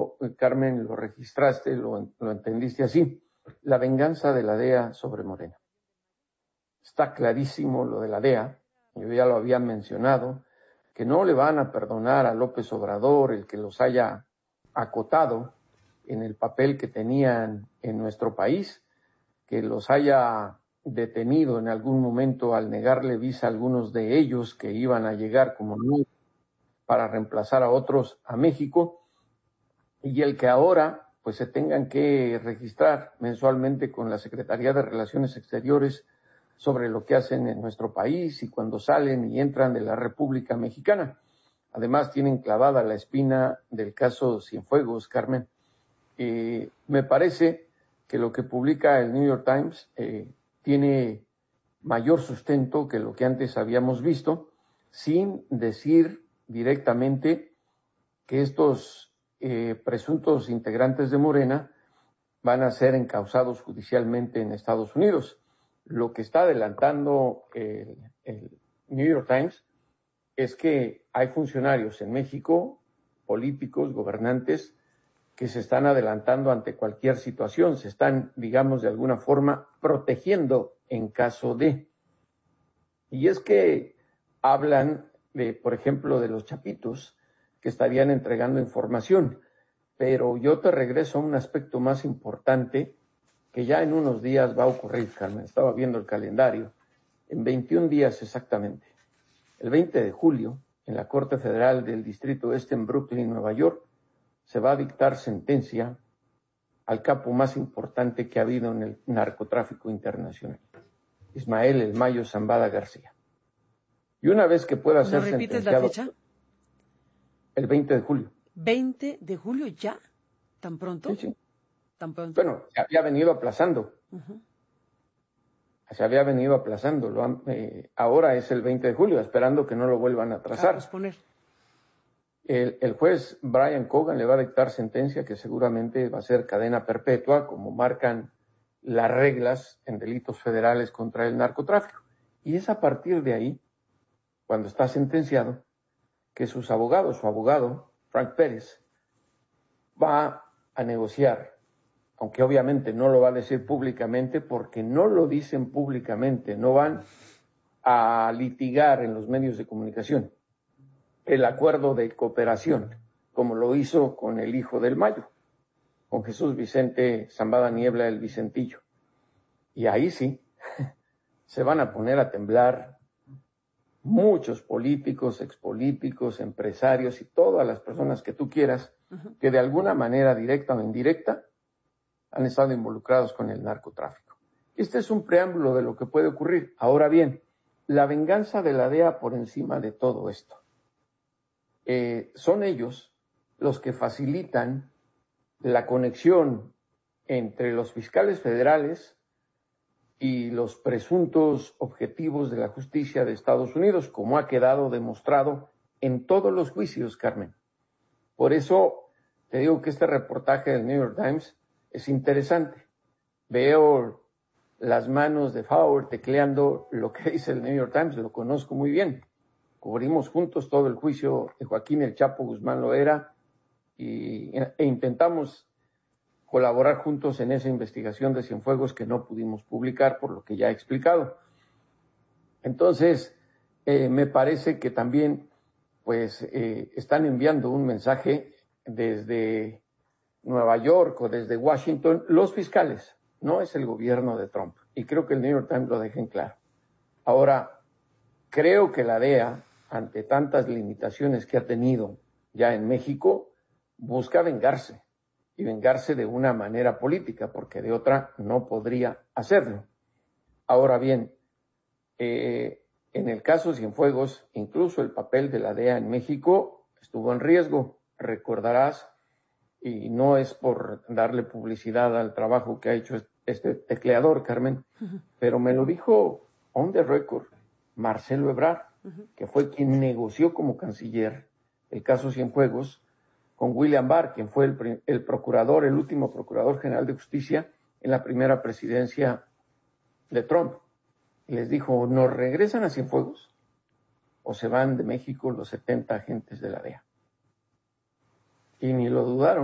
seguro, Carmen, lo registraste, lo entendiste así, la venganza de la DEA sobre Morena. Está clarísimo lo de la DEA, yo ya lo había mencionado, que no le van a perdonar a López Obrador el que los haya acotado en el papel que tenían en nuestro país, que los haya detenido en algún momento al negarle visa a algunos de ellos que iban a llegar como nuevos para reemplazar a otros a México, y el que ahora pues se tengan que registrar mensualmente con la Secretaría de Relaciones Exteriores sobre lo que hacen en nuestro país y cuando salen y entran de la República Mexicana. Además tienen clavada la espina del caso Cienfuegos, Carmen. Me parece que lo que publica el New York Times tiene mayor sustento que lo que antes habíamos visto, sin decir directamente que estos presuntos integrantes de Morena van a ser encausados judicialmente en Estados Unidos. Lo que está adelantando el New York Times es que hay funcionarios en México, políticos, gobernantes, que se están adelantando ante cualquier situación, se están, digamos, de alguna forma protegiendo en caso de. Y es que hablan de, por ejemplo, de los chapitos que estarían entregando información, pero yo te regreso a un aspecto más importante que ya en unos días va a ocurrir, Carmen. Estaba viendo el calendario, en 21 días exactamente. El 20 de julio, en la Corte Federal del Distrito Este en Brooklyn, Nueva York, se va a dictar sentencia al capo más importante que ha habido en el narcotráfico internacional, Ismael El Mayo Zambada García. Y una vez que pueda ser sentenciado... ¿No repites la fecha? El 20 de julio. ¿20 de julio ya? ¿Tan pronto? Sí, sí. ¿Tan pronto? Bueno, se había venido aplazando. Se había venido aplazando. Ahora es el 20 de julio, esperando que no lo vuelvan a atrasar. A posponer. El juez Brian Cogan le va a dictar sentencia que seguramente va a ser cadena perpetua, como marcan las reglas en delitos federales contra el narcotráfico. Y es a partir de ahí, cuando está sentenciado, que su abogado, Frank Pérez, va a negociar, aunque obviamente no lo va a decir públicamente, porque no lo dicen públicamente, no van a litigar en los medios de comunicación el acuerdo de cooperación, como lo hizo con el hijo del Mayo, con Jesús Vicente Zambada Niebla el Vicentillo. Y ahí sí, se van a poner a temblar muchos políticos, expolíticos, empresarios y todas las personas que tú quieras, que de alguna manera, directa o indirecta, han estado involucrados con el narcotráfico. Este es un preámbulo de lo que puede ocurrir. Ahora bien, la venganza de la DEA por encima de todo esto. Son ellos los que facilitan la conexión entre los fiscales federales y los presuntos objetivos de la justicia de Estados Unidos, como ha quedado demostrado en todos los juicios, Carmen. Por eso te digo que este reportaje del New York Times es interesante. Veo las manos de Fowler tecleando lo que dice el New York Times, lo conozco muy bien. Cubrimos juntos todo el juicio de Joaquín El Chapo Guzmán Loera e intentamos colaborar juntos en esa investigación de Cienfuegos que no pudimos publicar por lo que ya he explicado. Entonces, me parece que también pues están enviando un mensaje desde Nueva York o desde Washington, los fiscales, no es el gobierno de Trump. Y creo que el New York Times lo deja en claro. Ahora, creo que la DEA, ante tantas limitaciones que ha tenido ya en México, busca vengarse, y vengarse de una manera política, porque de otra no podría hacerlo. Ahora bien, en el caso Cienfuegos, incluso el papel de la DEA en México estuvo en riesgo, recordarás, y no es por darle publicidad al trabajo que ha hecho este tecleador, Carmen, pero me lo dijo on the record Marcelo Ebrard, que fue quien negoció como canciller el caso Cienfuegos con William Barr, quien fue el procurador, el último procurador general de justicia en la primera presidencia de Trump. Y les dijo, ¿nos regresan a Cienfuegos o se van de México los 70 agentes de la DEA? Y ni lo dudaron.